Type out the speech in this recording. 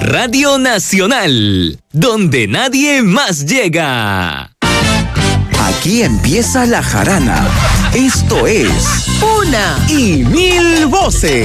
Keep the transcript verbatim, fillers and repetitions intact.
Radio Nacional, donde nadie más llega. Aquí empieza la jarana. Esto es Una y mil voces.